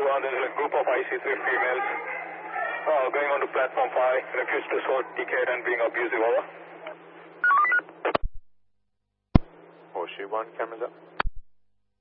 1, there is a group of IC3 females going on to platform 5, refused to sort ticket and being abusive, over. Horseshoe 1, cameras up.